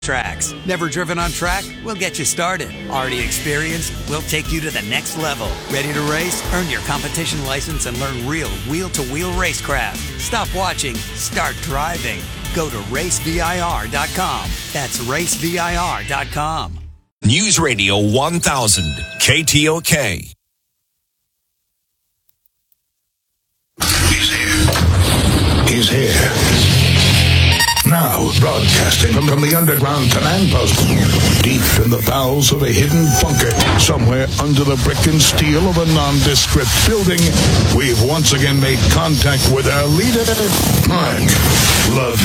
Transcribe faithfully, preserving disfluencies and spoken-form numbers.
tracks. Never driven on track? We'll get you started. Already experienced? We'll take you to the next level. Ready to race? Earn your competition license and learn real wheel-to-wheel racecraft. Stop watching. Start driving. Go to race vir dot com. That's race vir dot com. News Radio one thousand, K T O K. He's here. He's here. Now, broadcasting from, from the underground command post, deep in the bowels of a hidden bunker, somewhere under the brick and steel of a nondescript building, we've once again made contact with our leader, Mark Love.